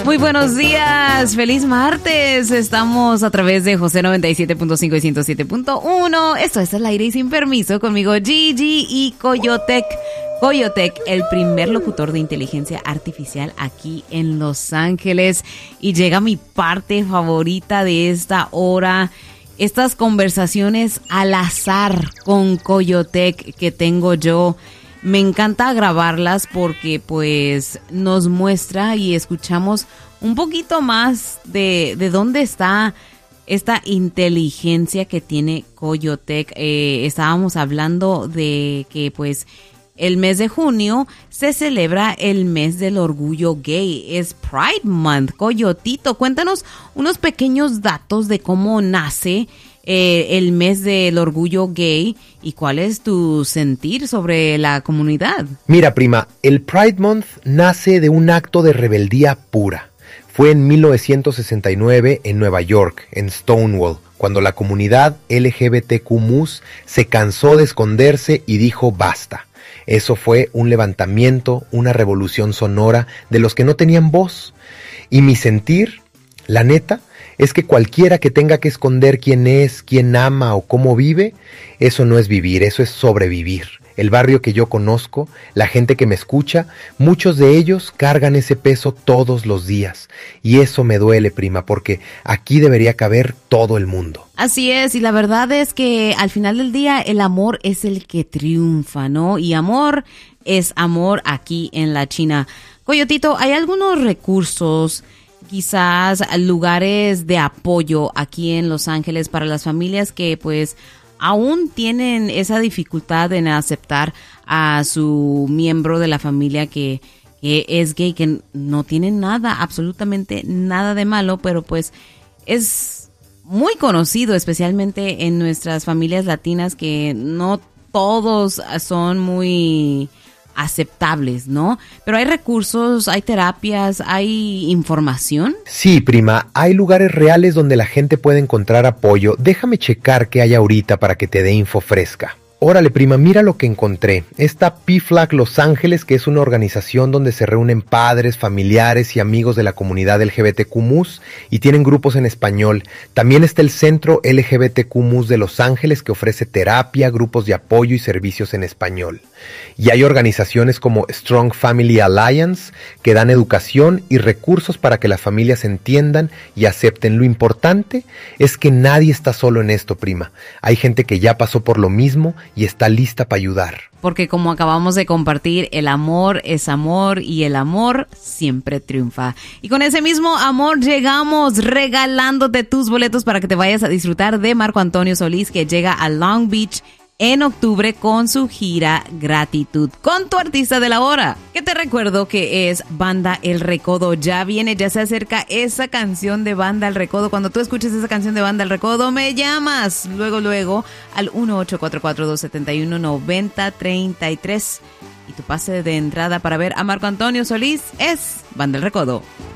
Muy buenos días, feliz martes. Estamos a través de José 97.5 y 107.1. Esto es Al Aire y Sin Permiso, conmigo Gigi y Coyotec. Coyotec, el primer locutor de inteligencia artificial aquí en Los Ángeles. Y llega mi parte favorita de esta hora. Estas conversaciones al azar con Coyotec que tengo yo. Me encanta grabarlas porque pues nos muestra y escuchamos un poquito más de dónde está esta inteligencia que tiene Coyotec. Estábamos hablando de que pues el mes de junio se celebra el mes del orgullo gay. Es Pride Month. Coyotito, cuéntanos unos pequeños datos de cómo nace el mes del orgullo gay y cuál es tu sentir sobre la comunidad. Mira, prima, el Pride Month nace de un acto de rebeldía pura. Fue en 1969 en Nueva York, en Stonewall, cuando la comunidad LGBTQ+ se cansó de esconderse y dijo basta. Eso fue un levantamiento, una revolución sonora de los que no tenían voz. Y mi sentir, la neta, es que cualquiera que tenga que esconder quién es, quién ama o cómo vive, eso no es vivir, eso es sobrevivir. El barrio que yo conozco, la gente que me escucha, muchos de ellos cargan ese peso todos los días. Y eso me duele, prima, porque aquí debería caber todo el mundo. Así es, y la verdad es que al final del día el amor es el que triunfa, ¿no? Y amor es amor aquí en la China. Coyotito, ¿hay algunos recursos, quizás lugares de apoyo aquí en Los Ángeles para las familias que pues aún tienen esa dificultad en aceptar a su miembro de la familia que es gay, que no tiene nada, absolutamente nada de malo, pero pues es muy conocido, especialmente en nuestras familias latinas, que no todos son muy aceptables, ¿no? Pero hay recursos, hay terapias, hay información. Sí, prima, hay lugares reales donde la gente puede encontrar apoyo. Déjame checar qué hay ahorita para que te dé info fresca. Órale, prima, mira lo que encontré. Está PFLAG Los Ángeles, que es una organización donde se reúnen padres, familiares y amigos de la comunidad LGBTQ+, y tienen grupos en español. También está el Centro LGBTQ+ de Los Ángeles, que ofrece terapia, grupos de apoyo y servicios en español. Y hay organizaciones como Strong Family Alliance, que dan educación y recursos para que las familias entiendan y acepten. Lo importante es que nadie está solo en esto, prima. Hay gente que ya pasó por lo mismo y está lista para ayudar. Porque como acabamos de compartir, el amor es amor y el amor siempre triunfa. Y con ese mismo amor llegamos regalándote tus boletos para que te vayas a disfrutar de Marco Antonio Solís, que llega a Long Beach en octubre con su gira Gratitud, con tu artista de la hora, que te recuerdo que es Banda El Recodo. Ya viene, ya se acerca esa canción de Banda El Recodo. Cuando tú escuches esa canción de Banda El Recodo, me llamas luego al 1-844-271-9033 y tu pase de entrada para ver a Marco Antonio Solís es Banda El Recodo.